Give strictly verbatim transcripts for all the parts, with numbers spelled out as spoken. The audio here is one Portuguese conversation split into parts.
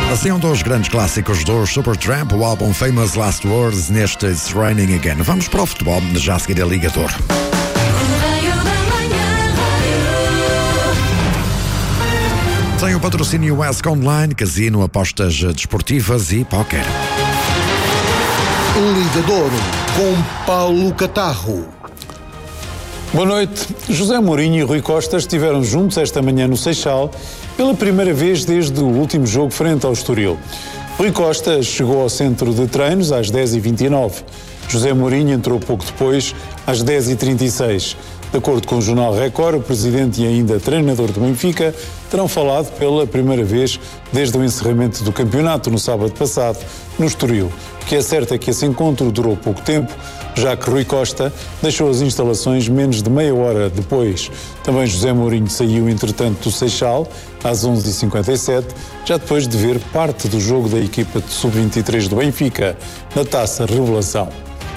Assim, um dos grandes clássicos dos Supertramp, o álbum Famous Last Words, neste It's Raining Again. Vamos para o futebol, já a seguir a Liga Douro. Tem o patrocínio Ask Online, casino, apostas desportivas e póquer. Liga Douro, com Paulo Catarro. Boa noite. José Mourinho e Rui Costa estiveram juntos esta manhã no Seixal pela primeira vez desde o último jogo frente ao Estoril. Rui Costa chegou ao centro de treinos às dez e vinte e nove. José Mourinho entrou pouco depois, às dez e trinta e seis. De acordo com o Jornal Record, o presidente e ainda treinador do Benfica terão falado pela primeira vez desde o encerramento do campeonato no sábado passado, no Estoril. O que é certo é que esse encontro durou pouco tempo, já que Rui Costa deixou as instalações menos de meia hora depois. Também José Mourinho saiu, entretanto, do Seixal, às onze e cinquenta e sete, já depois de ver parte do jogo da equipa de sub vinte e três do Benfica, na Taça Revelação.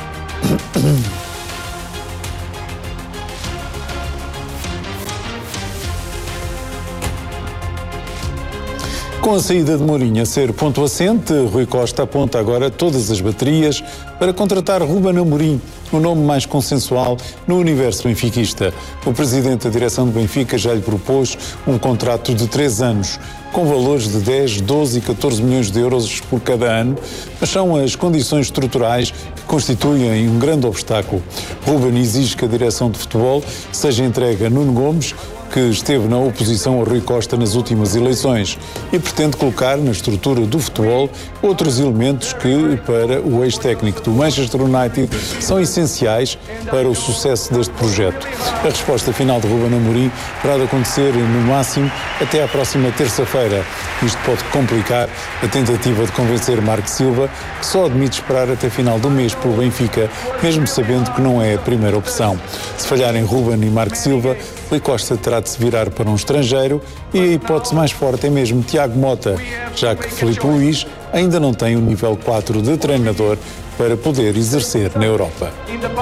Com a saída de Mourinho a ser ponto assente, Rui Costa aponta agora todas as baterias para contratar Ruben Amorim, o nome mais consensual no universo benfiquista. O presidente da direção do Benfica já lhe propôs um contrato de três anos, com valores de dez, doze e catorze milhões de euros por cada ano, mas são as condições estruturais que constituem um grande obstáculo. Ruben exige que a direção de futebol seja entregue a Nuno Gomes, que esteve na oposição a Rui Costa nas últimas eleições e pretende colocar na estrutura do futebol outros elementos que, para o ex-técnico do Manchester United, são essenciais para o sucesso deste projeto. A resposta final de Ruben Amorim terá de acontecer, no máximo, até à próxima terça-feira. Isto pode complicar a tentativa de convencer Marco Silva, que só admite esperar até final do mês pelo Benfica, mesmo sabendo que não é a primeira opção. Se falharem Ruben e Marco Silva, Rui Costa terá de se virar para um estrangeiro e a hipótese mais forte é mesmo Tiago Mota, já que Filipe Luís ainda não tem o nível quatro de treinador para poder exercer na Europa.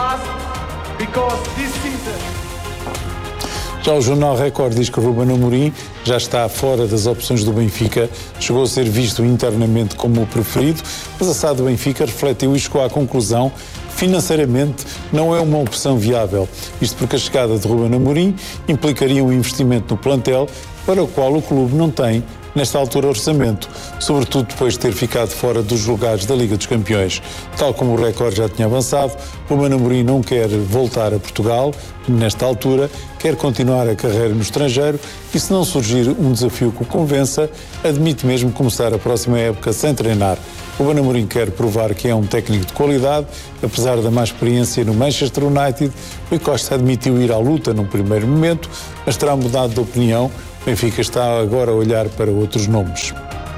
Já o Jornal Record diz que Ruben Amorim já está fora das opções do Benfica, chegou a ser visto internamente como o preferido, mas a S A D do Benfica refletiu e chegou à conclusão que financeiramente não é uma opção viável. Isto porque a chegada de Ruben Amorim implicaria um investimento no plantel para o qual o clube não tem, nesta altura, orçamento, sobretudo depois de ter ficado fora dos lugares da Liga dos Campeões. Tal como o Record já tinha avançado, Ruben Amorim não quer voltar a Portugal, nesta altura, quer continuar a carreira no estrangeiro e, se não surgir um desafio que o convença, admite mesmo começar a próxima época sem treinar. Ruben Amorim quer provar que é um técnico de qualidade, apesar da má experiência no Manchester United. Rui Costa admitiu ir à luta num primeiro momento, mas terá mudado de opinião. O Benfica está agora a olhar para outros nomes.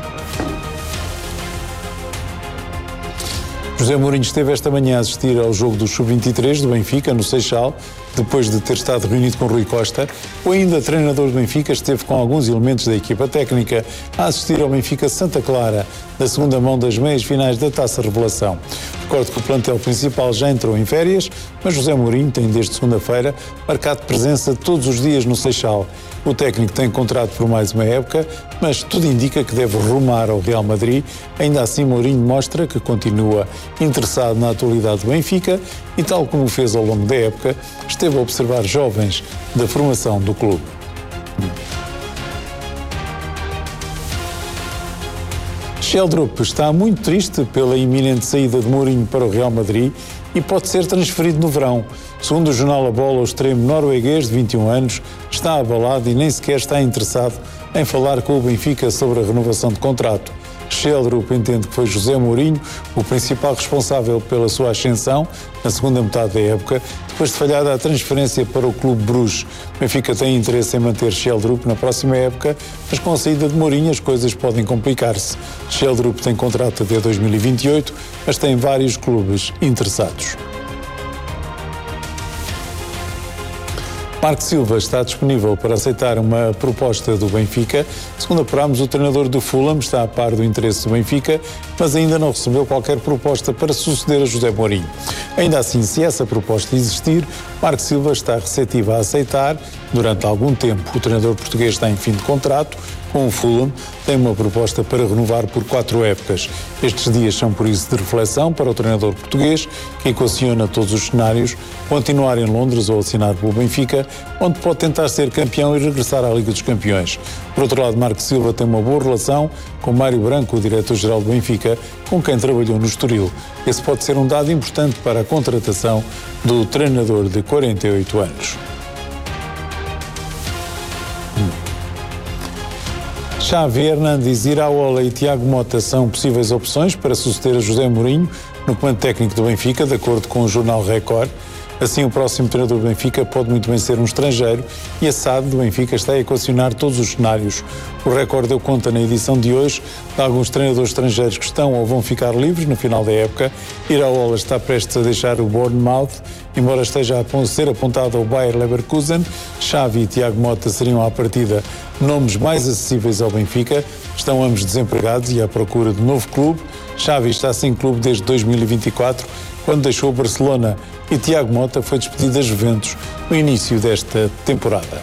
José Mourinho esteve esta manhã a assistir ao jogo do sub vinte e três do Benfica, no Seixal, depois de ter estado reunido com Rui Costa. O ainda treinador do Benfica esteve com alguns elementos da equipa técnica a assistir ao Benfica Santa Clara, da segunda mão das meias finais da Taça Revelação. Recordo que o plantel principal já entrou em férias, mas José Mourinho tem desde segunda-feira marcado presença todos os dias no Seixal. O técnico tem contrato por mais uma época, mas tudo indica que deve rumar ao Real Madrid. Ainda assim, Mourinho mostra que continua interessado na atualidade do Benfica e, tal como fez ao longo da época, esteve a observar jovens da formação do clube. Sheldrup está muito triste pela iminente saída de Mourinho para o Real Madrid e pode ser transferido no verão. Segundo o jornal A Bola, o extremo norueguês de vinte e um anos está abalado e nem sequer está interessado em falar com o Benfica sobre a renovação de contrato. Sheldrup entende que foi José Mourinho o principal responsável pela sua ascensão na segunda metade da época, depois de falhada a transferência para o Clube Bruges. O Benfica tem interesse em manter Sheldrup na próxima época, mas com a saída de Mourinho as coisas podem complicar-se. Sheldrup tem contrato até dois mil e vinte e oito, mas tem vários clubes interessados. Marco Silva está disponível para aceitar uma proposta do Benfica. Segundo apurámos, o treinador do Fulham está a par do interesse do Benfica, mas ainda não recebeu qualquer proposta para suceder a José Mourinho. Ainda assim, se essa proposta existir, Marco Silva está receptivo a aceitar. Durante algum tempo, o treinador português está em fim de contrato. com o Fulham, tem uma proposta para renovar por quatro épocas. Estes dias são por isso de reflexão para o treinador português, que equaciona todos os cenários, continuar em Londres ou assinar pelo Benfica, onde pode tentar ser campeão e regressar à Liga dos Campeões. Por outro lado, Marco Silva tem uma boa relação com Mário Branco, o diretor-geral do Benfica, com quem trabalhou no Estoril. Esse pode ser um dado importante para a contratação do treinador de quarenta e oito anos. Xavi Hernández, Iraola e Tiago Mota são possíveis opções para suceder a José Mourinho no comando técnico do Benfica, de acordo com o jornal Record. Assim, o próximo treinador do Benfica pode muito bem ser um estrangeiro e a S A D do Benfica está a equacionar todos os cenários. O Record deu conta na edição de hoje de alguns treinadores estrangeiros que estão ou vão ficar livres no final da época. Iraola está prestes a deixar o Bournemouth, embora esteja a ser apontado ao Bayer Leverkusen. Xavi e Tiago Mota seriam à partida nomes mais acessíveis ao Benfica. Estão ambos desempregados e à procura de novo clube. Xavi está sem clube desde dois mil e vinte e quatro, quando deixou o Barcelona, e Tiago Mota foi despedido da Juventus no início desta temporada.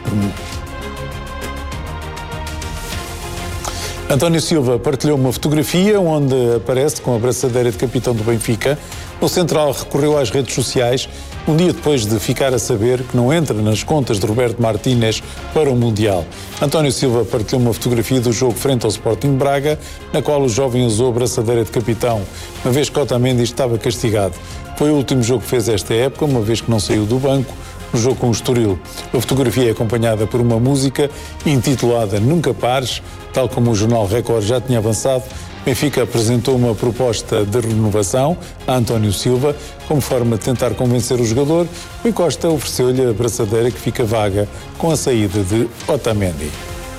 António Silva partilhou uma fotografia onde aparece com a braçadeira de capitão do Benfica. O central recorreu às redes sociais um dia depois de ficar a saber que não entra nas contas de Roberto Martínez para o Mundial. António Silva partilhou uma fotografia do jogo frente ao Sporting Braga, na qual o jovem usou a braçadeira de capitão, uma vez que Otamendi estava castigado. Foi o último jogo que fez esta época, uma vez que não saiu do banco no jogo com o Estoril. A fotografia é acompanhada por uma música intitulada Nunca Pares. Tal como o jornal Record já tinha avançado, Benfica apresentou uma proposta de renovação a António Silva, como forma de tentar convencer o jogador. Rui Costa ofereceu-lhe a braçadeira que fica vaga com a saída de Otamendi.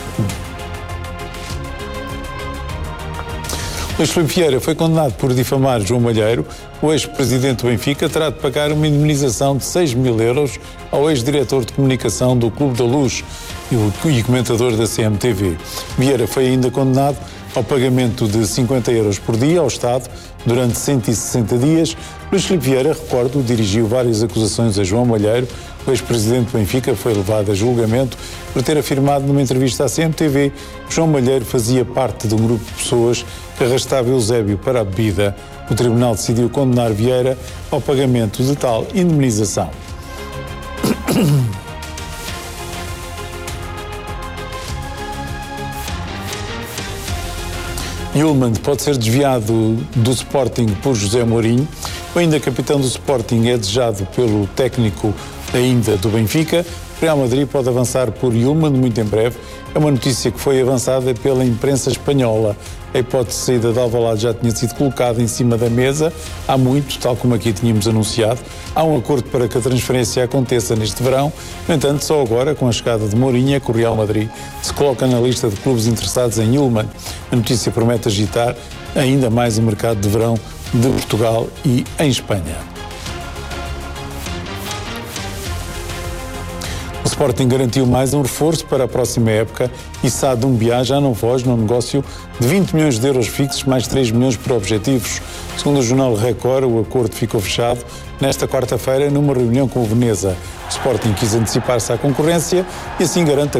Luís Filipe Vieira foi condenado por difamar João Malheiro. O ex-presidente do Benfica terá de pagar uma indemnização de seis mil euros ao ex-diretor de comunicação do Clube da Luz e comentador da C M T V. Vieira foi ainda condenado ao pagamento de cinquenta euros por dia ao Estado durante cento e sessenta dias. Luís Filipe Vieira, recordo, dirigiu várias acusações a João Malheiro. O ex-presidente do Benfica foi levado a julgamento por ter afirmado numa entrevista à C M T V que João Malheiro fazia parte de um grupo de pessoas que arrastava Eusébio para a bebida. O tribunal decidiu condenar Vieira ao pagamento de tal indemnização. Yulman pode ser desviado do Sporting por José Mourinho. O ainda capitão do Sporting é desejado pelo técnico ainda do Benfica. O Real Madrid pode avançar por Yulman muito em breve. É uma notícia que foi avançada pela imprensa espanhola. A hipótese de saída de Alvalade já tinha sido colocada em cima da mesa há muito, tal como aqui tínhamos anunciado. Há um acordo para que a transferência aconteça neste verão. No entanto, só agora, com a chegada de Mourinho, é que o Real Madrid se coloca na lista de clubes interessados em Yulman. A notícia promete agitar ainda mais o mercado de verão de Portugal e em Espanha. O Sporting garantiu mais um reforço para a próxima época e Issa Doumbia já não foge no negócio de vinte milhões de euros fixos mais três milhões por objetivos. Segundo o jornal Record, o acordo ficou fechado nesta quarta-feira numa reunião com o Veneza. O Sporting quis antecipar-se à concorrência e assim garante a